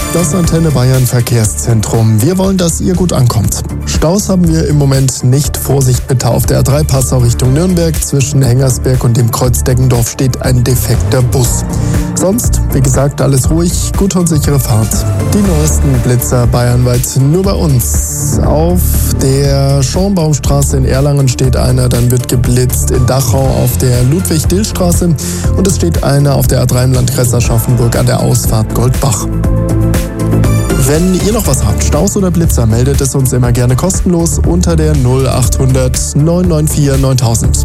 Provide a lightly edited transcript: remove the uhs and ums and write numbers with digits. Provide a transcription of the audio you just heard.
Das Antenne Bayern Verkehrszentrum. Wir wollen, dass ihr gut ankommt. Staus haben wir im Moment nicht. Vorsicht bitte auf der A3 Passau Richtung Nürnberg. Zwischen Hengersberg und dem Kreuz Deggendorf steht ein defekter Bus. Sonst, wie gesagt, alles ruhig, gute und sichere Fahrt. Die neuesten Blitzer bayernweit nur bei uns. Auf der Schornbaumstraße in Erlangen steht einer, dann wird geblitzt in Dachau auf der Ludwig-Dill-Straße und es steht einer auf der A3 im Landkreis Aschaffenburg an der Ausfahrt Goldbach. Wenn ihr noch was habt, Staus oder Blitzer, meldet es uns immer gerne kostenlos unter der 0800 994 9000.